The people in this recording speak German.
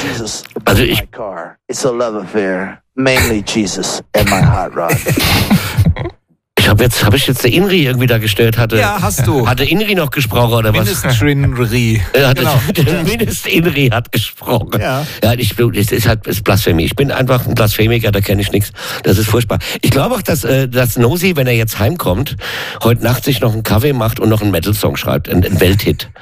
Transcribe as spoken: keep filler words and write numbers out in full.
Jesus Also about ich- my car. It's a love affair. Mainly Jesus and my hot rod. Ich habe jetzt, habe ich jetzt der Inri irgendwie da gestört? Hatte, Ja, hast du. Hatte Inri noch gesprochen oder was? Mindestschwinnerie. Ja, Genau. der, der Mindest-Inri hat gesprochen. Ja. Ja, ich, es ist halt es ist Blasphemie. Ich bin einfach ein Blasphemiker, da kenne ich nichts. Das ist furchtbar. Ich glaube auch, dass, äh, dass Nosy, wenn er jetzt heimkommt, heute Nacht sich noch einen Kaffee macht und noch einen Metal-Song schreibt, einen, einen Welthit.